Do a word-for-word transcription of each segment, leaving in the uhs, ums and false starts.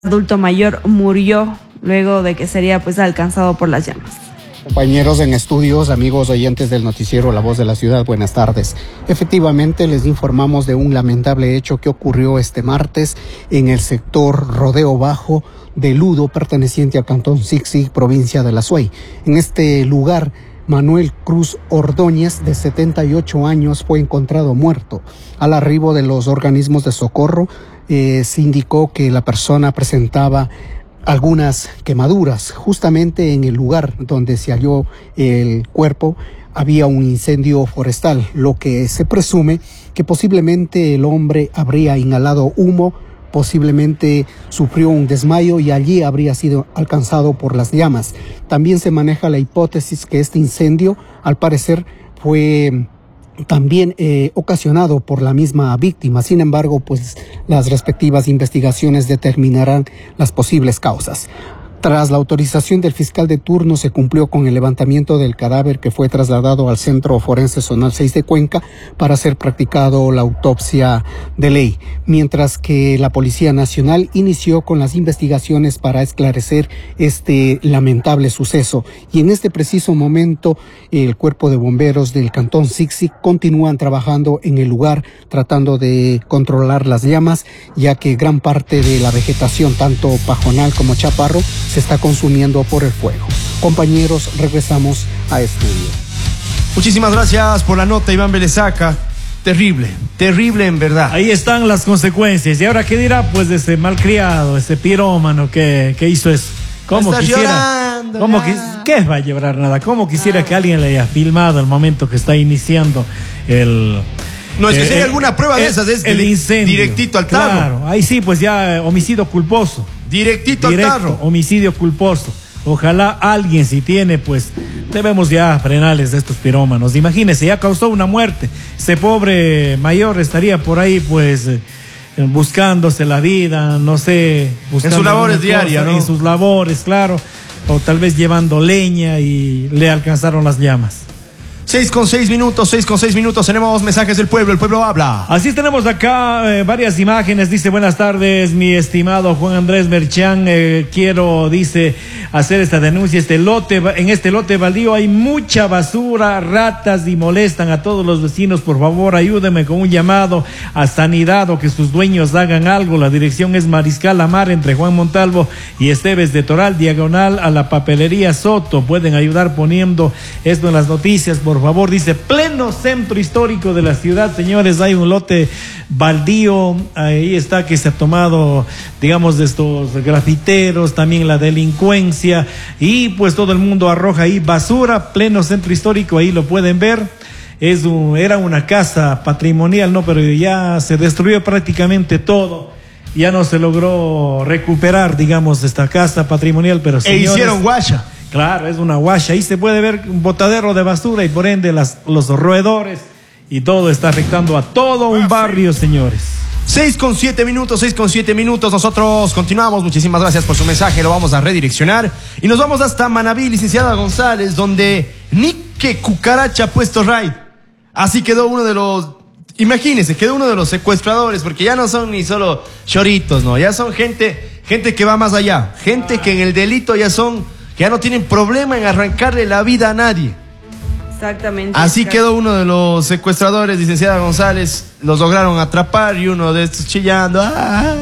adulto mayor murió luego de que sería pues alcanzado por las llamas. Compañeros en estudios, amigos oyentes del noticiero La Voz de la Ciudad, buenas tardes. Efectivamente, les informamos de un lamentable hecho que ocurrió este martes en el sector Rodeo Bajo de Ludo, perteneciente al cantón Sixi, provincia de La Suay. En este lugar, Manuel Cruz Ordóñez, de setenta y ocho años, fue encontrado muerto. Al arribo de los organismos de socorro, eh, se indicó que la persona presentaba algunas quemaduras. Justamente en el lugar donde se halló el cuerpo había un incendio forestal, lo que se presume que posiblemente el hombre habría inhalado humo, posiblemente sufrió un desmayo y allí habría sido alcanzado por las llamas. También se maneja la hipótesis que este incendio, al parecer, fue también eh, ocasionado por la misma víctima. Sin embargo, pues las respectivas investigaciones determinarán las posibles causas. Tras la autorización del fiscal de turno, se cumplió con el levantamiento del cadáver, que fue trasladado al Centro Forense Zonal seis de Cuenca para ser practicado la autopsia de ley, mientras que la Policía Nacional inició con las investigaciones para esclarecer este lamentable suceso. Y en este preciso momento, el Cuerpo de Bomberos del Cantón Sixi continúan trabajando en el lugar, tratando de controlar las llamas, ya que gran parte de la vegetación, tanto pajonal como chaparro, se está consumiendo por el fuego. Compañeros, regresamos a estudio. Muchísimas gracias por la nota, Iván Belezaca. Terrible, terrible en verdad. Ahí están las consecuencias. ¿Y ahora qué dirá pues de ese malcriado, ese pirómano que, que hizo eso? ¿Cómo Estás quisiera? Llorando, ¿Cómo quis, ¿Qué va a llorar nada? ¿Cómo quisiera ah. que alguien le haya filmado el momento que está iniciando el... No, es que eh, si hay el, alguna prueba el, de esas es el incendio. Directito al tarro. Claro, ahí sí, pues ya eh, homicidio culposo. Directito Directo, al tarro. Homicidio culposo. Ojalá alguien, si tiene, pues debemos ya frenarles de estos pirómanos. Imagínese, ya causó una muerte. Ese pobre mayor estaría por ahí, pues, eh, buscándose la vida, no sé. En sus labores diarias, ¿no? En sus labores, claro. O tal vez llevando leña y le alcanzaron las llamas. Seis con seis minutos, seis con seis minutos, tenemos mensajes del pueblo, el pueblo habla. Así tenemos acá eh, varias imágenes. Dice: buenas tardes, mi estimado Juan Andrés Merchán, eh, quiero, dice, hacer esta denuncia. Este lote, en este lote baldío hay mucha basura, ratas, y molestan a todos los vecinos. Por favor, ayúdenme con un llamado a sanidad o que sus dueños hagan algo. La dirección es Mariscal Amar, entre Juan Montalvo y Esteves de Toral, diagonal a la papelería Soto. Pueden ayudar poniendo esto en las noticias, por favor. Dice: pleno centro histórico de la ciudad, señores, hay un lote baldío, ahí está, que se ha tomado, digamos, de estos grafiteros, también la delincuencia, y pues todo el mundo arroja ahí basura. Pleno centro histórico, ahí lo pueden ver. Es un, era una casa patrimonial, ¿no? Pero ya se destruyó prácticamente todo. Ya no se logró recuperar, digamos, esta casa patrimonial, pero señores, e hicieron guacha. Claro, es una guacha. Ahí se puede ver un botadero de basura y por ende las, los roedores, y todo está afectando a todo un barrio, señores. Seis con siete minutos, seis con siete minutos. Nosotros continuamos. Muchísimas gracias por su mensaje. Lo vamos a redireccionar y nos vamos hasta Manabí, licenciada González, donde ni que cucaracha ha puesto raid. Así quedó uno de los... Imagínense, quedó uno de los secuestradores, porque ya no son ni solo choritos, no. Ya son gente, gente que va más allá. Gente que en el delito ya son... que ya no tienen problema en arrancarle la vida a nadie. Exactamente. Así quedó uno de los secuestradores, licenciada González. Los lograron atrapar y uno de estos chillando. ¡Ah!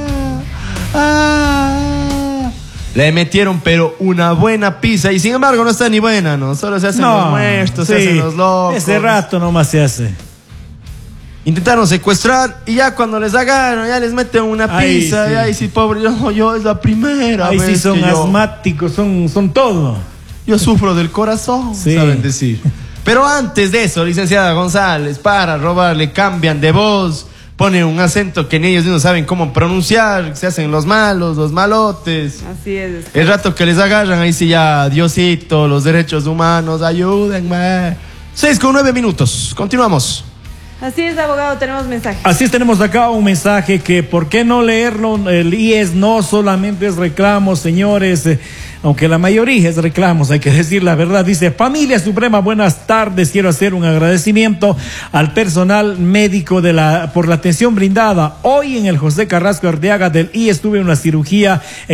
¡Ah! Le metieron pero una buena pizza, y sin embargo no está ni buena, ¿no? Solo se hacen no, los muertos, sí, se hacen los locos. Ese rato nomás se hace. Intentaron secuestrar y ya cuando les agarran, ya les meten una pizza. Ay, sí, y ahí sí, pobre, yo, yo es la primera ahí vez sí son que asmáticos, yo, son, son todo. Yo sufro del corazón, sí, saben decir. Pero antes de eso, licenciada González, para robarle cambian de voz, ponen un acento que ni ellos no saben cómo pronunciar, se hacen los malos, los malotes. Así es. El rato que les agarran, ahí sí ya, Diosito, los derechos humanos, ayúdenme. Seis con nueve minutos, continuamos. Así es, abogado, tenemos mensaje. Así es, tenemos acá un mensaje que, ¿por qué no leerlo? El I E S no solamente es reclamos, señores, eh, aunque la mayoría es reclamos, hay que decir la verdad. Dice: Familia Suprema, buenas tardes, quiero hacer un agradecimiento al personal médico de la por la atención brindada. Hoy en el José Carrasco Arteaga del I E S tuve una cirugía